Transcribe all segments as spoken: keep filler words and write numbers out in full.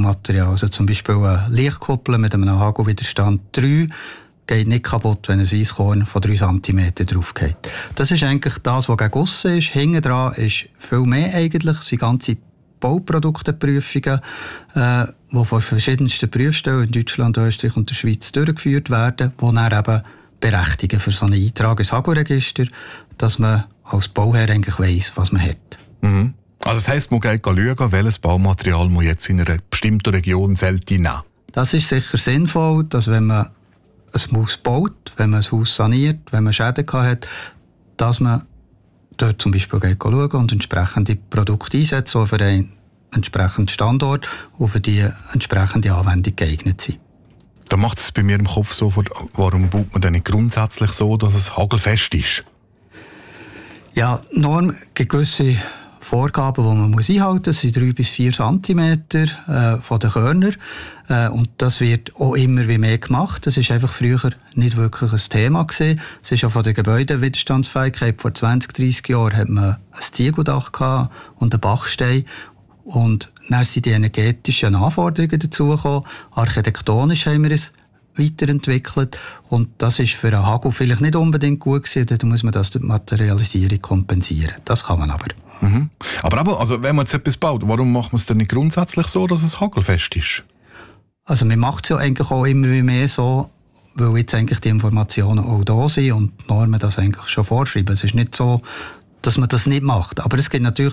Baumaterial. Also zum Beispiel eine Lichtkuppel mit einem Hagelwiderstand drei geht nicht kaputt, wenn ein Eiskorn von drei Zentimeter drauf geht. Das ist eigentlich das, was gegen aussen ist. Hinten dran ist viel mehr eigentlich. Es sind ganze Bauprodukteprüfungen, äh, die von verschiedensten Prüfstellen in Deutschland, Österreich und der Schweiz durchgeführt werden, die dann eben berechtigen für so einen Eintrag ins Hagelregister, dass man als Bauherr eigentlich weiss, was man hat. Mhm. Also das heisst, man geht schauen, welches Baumaterial man jetzt in einer bestimmten Region sollte nehmen. Das ist sicher sinnvoll, dass wenn man ein Haus baut, wenn man ein Haus saniert, wenn man Schäden hat, dass man dort zum Beispiel schauen und entsprechende Produkte einsetzen, die für einen entsprechenden Standort und für die entsprechende Anwendung geeignet sind. Da macht es bei mir im Kopf so, warum baut man denn nicht grundsätzlich so, dass es hagelfest ist? Ja, Norm gibt gewisse Vorgaben, die man muss einhalten muss. Das sind drei bis vier Zentimeter äh, von den Körnern. Äh, und das wird auch immer wie mehr gemacht. Das ist einfach früher nicht wirklich ein Thema gewesen. Es ist auch von der Gebäudewiderstandsfähigkeit. Vor zwanzig, dreissig Jahren hat man ein Ziegeldach gehabt und einen Bachstein. Und dann sind die energetischen Anforderungen dazugekommen. Architektonisch haben wir es weiterentwickelt. Und das ist für einen Hagel vielleicht nicht unbedingt gut gewesen. Dann muss man das durch die Materialisierung kompensieren. Das kann man aber. Mhm. Aber, aber also, wenn man jetzt etwas baut, warum macht man es denn nicht grundsätzlich so, dass es hagelfest ist? Also man macht es ja eigentlich auch immer mehr so, weil jetzt eigentlich die Informationen auch da sind und die Normen das eigentlich schon vorschreiben. Es ist nicht so, dass man das nicht macht. Aber es gibt natürlich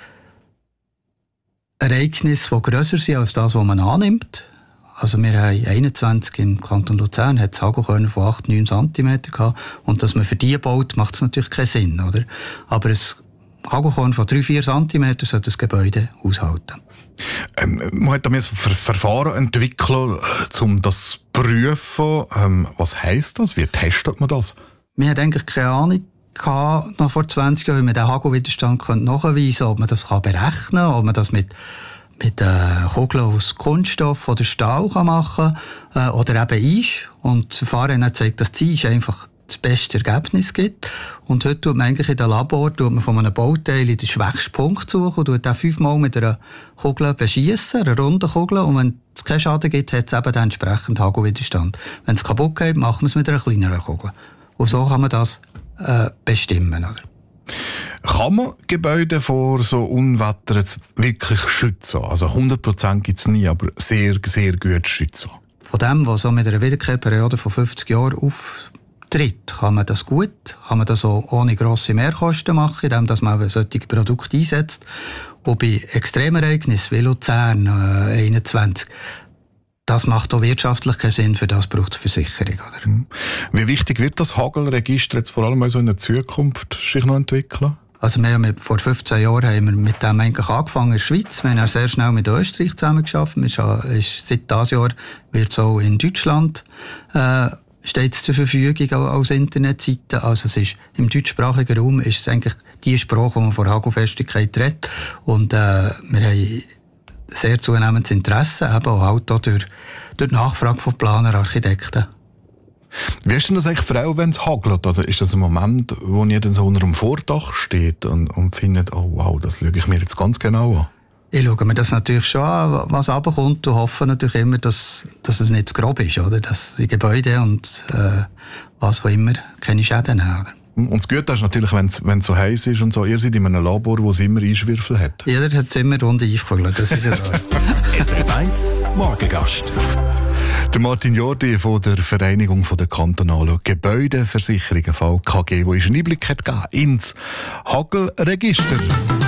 Ereignisse, die grösser sind als das, was man annimmt. Also wir haben einundzwanzig im Kanton Luzern, hat es Hagelkörner von acht, neun Zentimeter gehabt. Und dass man für die baut, macht es natürlich keinen Sinn, oder? Aber es Hagelkorn von drei, vier Zentimeter sollte das Gebäude aushalten. Ähm, man hat da so Ver- Verfahren entwickelt, um das zu prüfen. Ähm, was heisst das? Wie testet man das? Wir hatten eigentlich keine Ahnung gehabt, noch vor zwanzig Jahren, wie man den Hagelwiderstand nachweisen könnte, ob man das berechnen kann, ob man das mit mit äh, Kugeln aus Kunststoff oder Stahl kann machen äh, oder eben Eis. Und das Verfahren hat gezeigt, dass das Eis einfach das beste Ergebnis gibt. Und heute tut man eigentlich in den Labor tut man von einem Bauteil in den schwächsten Punkt suchen und tut den fünfmal mit einer Kugel beschießen, einer runden Kugel. Und wenn es keinen Schaden gibt, hat es eben den entsprechenden Hagelwiderstand. Wenn es kaputt geht, machen wir es mit einer kleineren Kugel. Und so kann man das äh, bestimmen. Oder? Kann man Gebäude vor so Unwettern wirklich schützen? Also hundert Prozent gibt es nie, aber sehr, sehr gut schützen. Von dem, was so mit einer Wiederkehrperiode von fünfzig Jahren auftritt, kann man das gut, kann man das auch ohne grosse Mehrkosten machen, indem man solche Produkte einsetzt. Und bei Extremereignissen wie Luzern äh, einundzwanzig, das macht auch wirtschaftlich keinen Sinn, für das braucht es Versicherung. Oder? Wie wichtig wird das Hagelregister jetzt vor allem also in der Zukunft sich noch entwickeln? Also wir haben vor fünfzehn Jahren haben wir mit dem eigentlich angefangen in der Schweiz. Wir haben auch sehr schnell mit Österreich zusammengearbeitet. Wir ist, seit diesem Jahr wird es auch in Deutschland äh, steht zur Verfügung als Internetseite. Also es ist, im deutschsprachigen Raum ist es eigentlich die Sprache, die man von Hagelfestigkeit redet. Und äh, wir haben sehr zunehmendes Interesse, eben auch halt durch, durch die Nachfrage von Planer, Architekten. Wie ist denn das eigentlich für auch, wenn es hagelt? Also ist das ein Moment, wo ihr dann so unter einem Vordach steht und, und findet, oh wow, das schaue ich mir jetzt ganz genau an? Ich schaue mir das natürlich schon an, was runterkommt, und hoffe natürlich immer, dass, dass es nicht zu grob ist, oder? Dass die Gebäude und äh, was auch immer keine Schäden haben. Und das Gute ist natürlich, wenn es so heiß ist und so, ihr seid in einem Labor, wo es immer Eiswürfel hat. Jeder hat immer runde Eiskugeln, das ist ja so. S R F eins Morgengast. Der Martin Jordi von der Vereinigung der kantonalen Gebäudeversicherungen V K G, der einen Einblick hat gegeben ins Hagelregister.